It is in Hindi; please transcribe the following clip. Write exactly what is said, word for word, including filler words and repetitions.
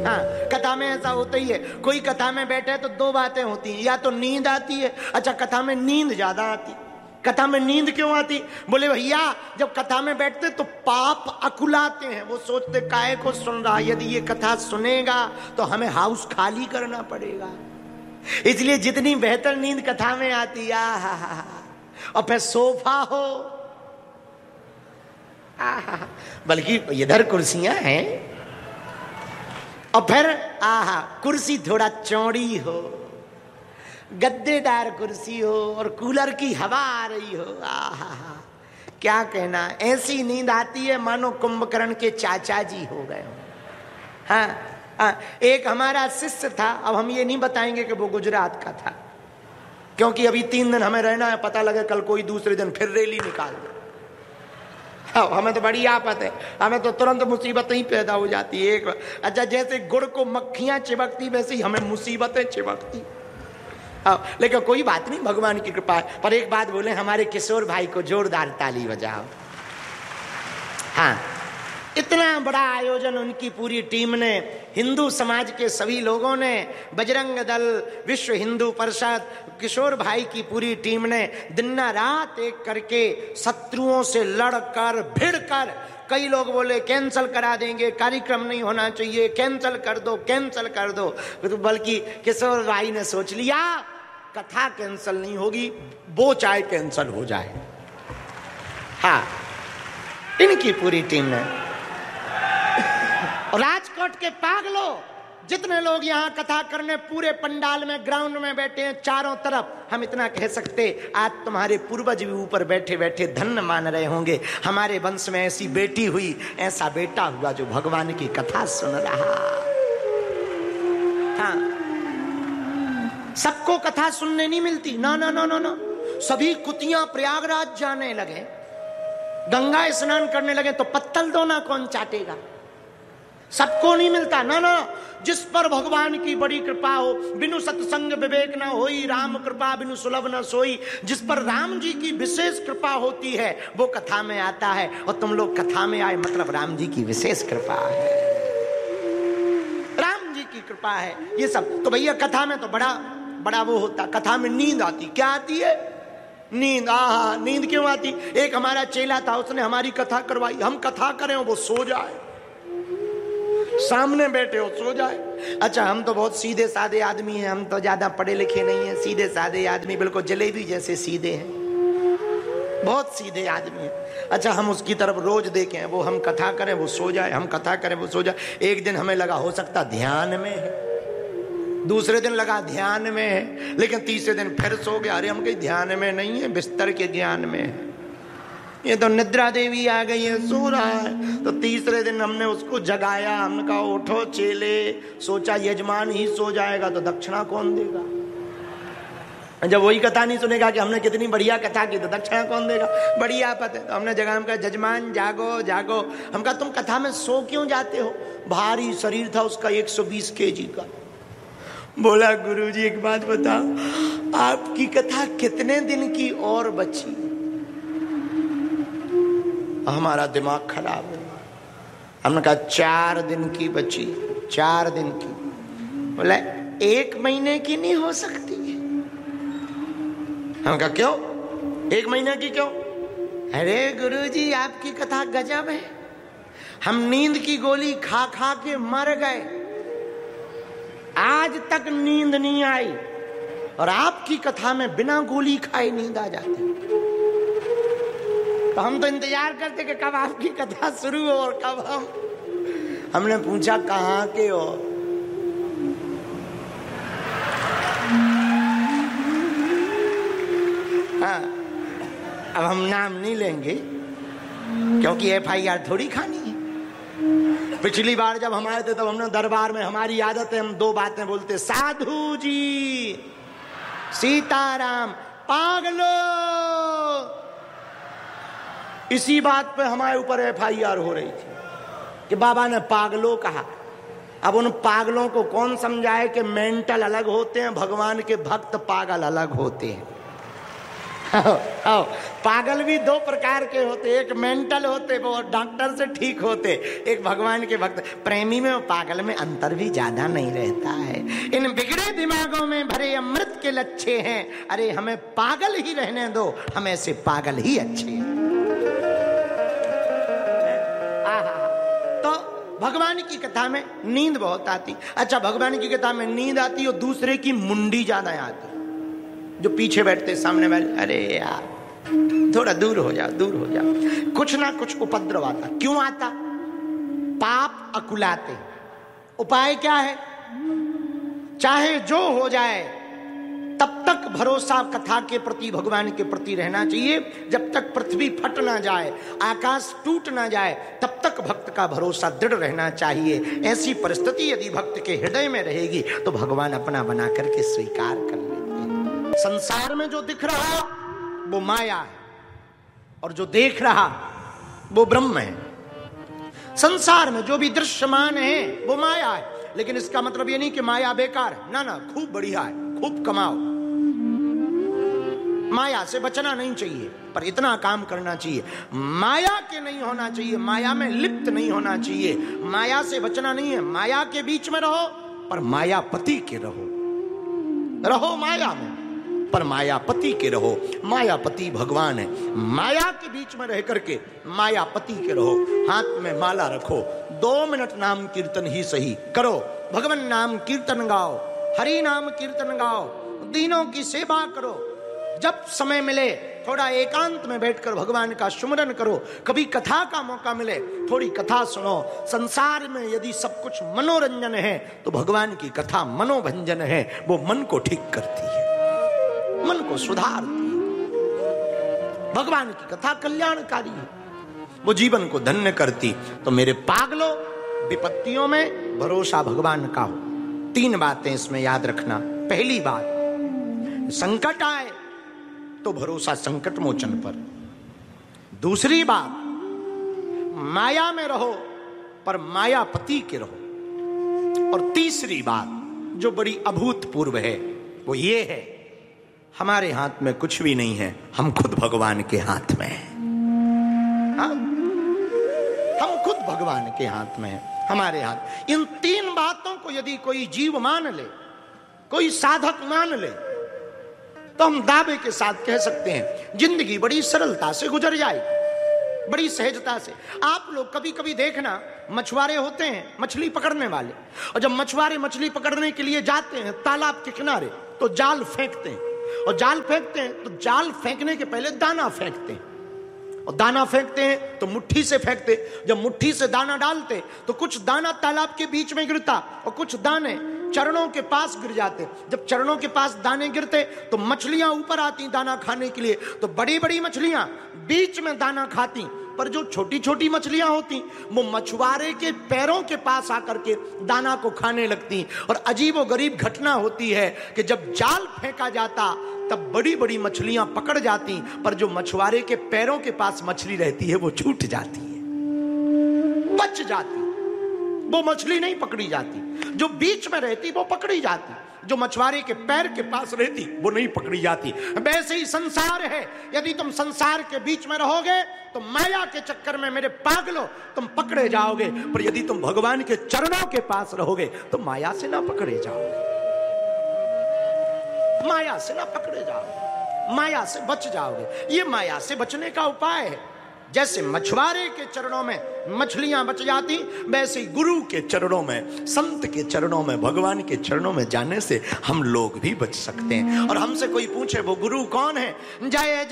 हाँ, कथा में ऐसा होता ही है। कोई कथा में बैठे तो दो बातें होती हैं, या तो नींद आती है। अच्छा, कथा में नींद ज्यादा आती। कथा में नींद क्यों आती? बोले भैया, जब कथा में बैठते तो पाप अकुलाते हैं। वो सोचते काहे को सुन रहा, यदि ये कथा सुनेगा तो हमें हाउस खाली करना पड़ेगा। इसलिए जितनी बेहतर नींद कथा में आती, आहा, और फिर सोफा हो, आहा, बल्कि इधर कुर्सियां हैं, और फिर आहा, कुर्सी थोड़ा चौड़ी हो, गद्देदार कुर्सी हो, और कूलर की हवा आ रही हो, आहा, क्या कहना। ऐसी नींद आती है मानो कुंभकर्ण के चाचा जी हो गए हो। हाँ, हाँ, एक हमारा शिष्य था, अब हम ये नहीं बताएंगे कि वो गुजरात का था, क्योंकि अभी तीन दिन हमें रहना है, पता लगे कल कोई दूसरे दिन फिर रैली निकाल दे। हाँ, हमें तो बड़ी आफत है, हमें तो तुरंत मुसीबतें ही पैदा हो जाती है। एक अच्छा, जैसे गुड़ को मक्खियां चिपकती, वैसे ही हमें मुसीबतें चिपकती। हाँ, लेकिन कोई बात नहीं, भगवान की कृपा है। पर एक बात बोले, हमारे किशोर भाई को जोरदार ताली बजाओ। हाँ, इतना बड़ा आयोजन उनकी पूरी टीम ने, हिंदू समाज के सभी लोगों ने, बजरंग दल, विश्व हिंदू परिषद, किशोर भाई की पूरी टीम ने दिन रात एक करके शत्रुओं से लड़कर भिड़कर, कई लोग बोले कैंसल करा देंगे, कार्यक्रम नहीं होना चाहिए, कैंसल कर दो, कैंसल कर दो। बल्कि किशोर भाई ने सोच लिया कथा कैंसल नहीं होगी, वो चाहे कैंसल हो जाए। हाँ, इनकी पूरी टीम ने। राजकोट के पागलों, जितने लोग यहाँ कथा करने पूरे पंडाल में, ग्राउंड में बैठे हैं चारों तरफ, हम इतना कह सकते, आज तुम्हारे पूर्वज भी ऊपर बैठे बैठे धन्य मान रहे होंगे, हमारे वंश में ऐसी बेटी हुई, ऐसा बेटा हुआ जो भगवान की कथा सुन रहा। हाँ, सबको कथा सुनने नहीं मिलती, ना ना ना ना ना। सभी कुतियां प्रयागराज जाने लगे, गंगा स्नान करने लगे, तो पत्तल दोना कौन चाटेगा? सबको नहीं मिलता, ना ना। जिस पर भगवान की बड़ी कृपा हो, बिनु सत्संग विवेक न होई, राम कृपा बिनु सुलभ न सोई। जिस पर राम जी की विशेष कृपा होती है वो कथा में आता है, और तुम लोग कथा में आए मतलब राम जी की विशेष कृपा है, राम जी की कृपा है ये सब। तो भैया कथा में तो बड़ा बड़ा वो होता, कथा में नींद आती। क्या आती है? नींद। आहा, नींद क्यों आती? एक हमारा चेला था, उसने हमारी कथा करवाई, हम कथा करें वो सो जाए, सामने बैठे हो सो जाए। अच्छा, हम तो बहुत सीधे साधे आदमी हैं, हम तो ज्यादा पढ़े लिखे नहीं हैं, सीधे साधे आदमी, बिल्कुल जलेबी जैसे सीधे हैं, बहुत सीधे आदमी हैं। अच्छा, हम उसकी तरफ रोज देखें, वो हम कथा करें वो सो जाए, हम कथा करें वो सो जाए। एक दिन हमें लगा हो सकता ध्यान में है, दूसरे दिन लगा ध्यान में है, लेकिन तीसरे दिन फिर सो गया, अरे हम कहीं ध्यान में नहीं है, बिस्तर के ज्ञान में है, ये तो निद्रा देवी आ गई है, सो रहा है। तो तीसरे दिन हमने उसको जगाया, हमने कहा उठो चेले, सोचा यजमान ही सो जाएगा तो दक्षिणा कौन देगा। जब वही कथा नहीं सुनेगा कि हमने कितनी बढ़िया कथा की, तो दक्षिणा कौन देगा, बड़ी आफत है। तो हमने जगह, हम कहा जजमान जागो जागो। हम कहा तुम कथा में सो क्यों जाते हो? भारी शरीर था उसका, एक सौ बीस केजी का। बोला गुरुजी एक बात बताओ, आपकी कथा कितने दिन की और बची? हमारा दिमाग खराब है। हमने कहा चार दिन की बची, चार दिन की। बोला एक महीने की नहीं हो सकती? हमने कहा क्यों, एक महीने की क्यों? अरे गुरुजी आपकी कथा गजब है, हम नींद की गोली खा खा के मर गए, आज तक नींद नहीं आई, और आपकी कथा में बिना गोली खाए नींद आ जाती। तो हम तो इंतजार करते कि कब आपकी कथा शुरू हो और कब हम। हमने पूछा कहाँ के हो? हाँ, अब हम नाम नहीं लेंगे क्योंकि एफ आई आर थोड़ी खानी है। पिछली बार जब हम आए थे तब हमने दरबार में, हमारी आदत है हम दो बातें बोलते, साधु जी, सीताराम, पागलो। इसी बात पे हमारे ऊपर एफ आई आर हो रही थी कि बाबा ने पागलों कहा। अब उन पागलों को कौन समझाए कि मेंटल अलग होते हैं, भगवान के भक्त पागल अलग होते हैं। आओ, आओ। पागल भी दो प्रकार के होते, एक मेंटल होते वो डॉक्टर से ठीक होते, एक भगवान के भक्त। प्रेमी में और पागल में अंतर भी ज्यादा नहीं रहता है। इन बिगड़े दिमागों में भरे अमृत के लच्छे हैं, अरे हमें पागल ही रहने दो, हम ऐसे पागल ही अच्छे हैं। तो भगवान की कथा में नींद बहुत आती। अच्छा, भगवान की कथा में नींद आती और दूसरे की मुंडी ज्यादा आती। जो पीछे बैठते सामने वाले, अरे यार थोड़ा दूर हो जाओ, दूर हो जाओ। कुछ ना कुछ उपद्रव आता। क्यों आता? पाप अकुलाते। उपाय क्या है? चाहे जो हो जाए तब तक भरोसा कथा के प्रति, भगवान के प्रति रहना चाहिए। जब तक पृथ्वी फट ना जाए, आकाश टूट ना जाए, तब तक भक्त का भरोसा दृढ़ रहना चाहिए। ऐसी परिस्थिति यदि भक्त के हृदय में रहेगी तो भगवान अपना बना करके स्वीकार कर लेते हैं। संसार में जो दिख रहा वो माया है और जो देख रहा वो ब्रह्म है। संसार में जो भी दृश्यमान है वो माया है, लेकिन इसका मतलब ये नहीं कि माया बेकार है। ना ना, खूब बढ़िया है, खूब कमाओ। माया से बचना नहीं चाहिए, पर इतना काम करना चाहिए, माया के नहीं होना चाहिए, माया में लिप्त नहीं होना चाहिए। माया से बचना नहीं है, माया के बीच में रहो पर मायापति के रहो। रहो माया में पर मायापति के रहो। मायापति भगवान है। माया के बीच में रह करके मायापति के रहो। हाथ में माला रखो, दो मिनट नाम कीर्तन ही सही करो। भगवान नाम कीर्तन गाओ, हरि नाम कीर्तन गाओ, दीनों की सेवा करो। जब समय मिले थोड़ा एकांत में बैठकर भगवान का सुमिरन करो। कभी कथा का मौका मिले थोड़ी कथा सुनो। संसार में यदि सब कुछ मनोरंजन है तो भगवान की कथा मनोभंजन है। वो मन को ठीक करती है, मन को सुधारती है। भगवान की कथा कल्याणकारी है, वो जीवन को धन्य करती। तो मेरे पागलों, विपत्तियों में भरोसा भगवान का हो। तीन बातें इसमें याद रखना। पहली बात, संकट आए तो भरोसा संकट मोचन पर। दूसरी बात, माया में रहो पर मायापति के रहो। और तीसरी बात जो बड़ी अभूतपूर्व है वो ये है, हमारे हाथ में कुछ भी नहीं है, हम खुद भगवान के हाथ में हैं। हाँ? हम खुद भगवान के हाथ में हैं, हमारे हाथ। इन तीन बातों को यदि कोई जीव मान ले, कोई साधक मान ले, तो हम दावे के साथ कह सकते हैं जिंदगी बड़ी सरलता से गुजर जाए, बड़ी सहजता से। आप लोग कभी कभी देखना, मछुआरे होते हैं, मछली पकड़ने वाले, और जब मछुआरे मछली पकड़ने के लिए जाते हैं तालाब के किनारे तो जाल फेंकते हैं। और जाल फेंकते हैं तो जाल फेंकने के पहले दाना फेंकते हैं, और दाना फेंकते हैं तो मुट्ठी से फेंकते। जब मुट्ठी से दाना डालते तो कुछ दाना तालाब के बीच में गिरता और कुछ दाने चरणों के पास गिर जाते। जब चरणों के पास दाने गिरते तो मछलियां ऊपर आती दाना खाने के लिए, तो बड़ी बड़ी मछलियां बीच में दाना खाती, पर जो छोटी छोटी मछलियां होती वो मछुआरे के पैरों के पास आकर के दाना को खाने लगती। और अजीबो गरीब घटना होती है कि जब जाल फेंका जाता तब बड़ी बड़ी मछलियां पकड़ जाती, पर जो मछुआरे के पैरों के पास मछली रहती है वो छूट जाती है, बच जाती। वो मछली नहीं पकड़ी जाती, जो बीच में रहती वो पकड़ी जाती, जो मछुआरे के पैर के पास रहती वो नहीं पकड़ी जाती। वैसे ही संसार है, यदि तुम संसार के बीच में रहोगे तो माया के चक्कर में मेरे पागलों तुम पकड़े जाओगे, पर यदि तुम भगवान के चरणों के पास रहोगे तो माया से ना पकड़े जाओगे, माया से ना पकड़े जाओगे, माया से बच जाओगे। ये माया से बचने का उपाय है। जैसे मछुआरे के चरणों में मछलियां बच जाती, वैसे ही गुरु के चरणों में, संत के चरणों में, भगवान के चरणों में जाने से हम लोग भी बच सकते हैं। और हमसे कोई पूछे वो गुरु कौन है, जय